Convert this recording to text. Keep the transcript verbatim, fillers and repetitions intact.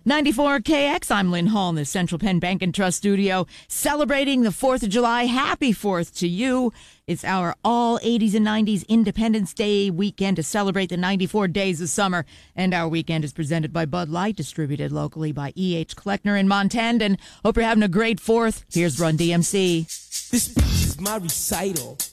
ninety-four K X, I'm Lynn Hall in the Central Penn Bank and Trust studio, celebrating the fourth of July. Happy fourth to you. It's our all eighties and nineties Independence Day weekend to celebrate the ninety-four days of summer. And our weekend is presented by Bud Light, distributed locally by E H. Kleckner in Montana. And hope you're having a great fourth. Here's Run D M C. This speech is my recital.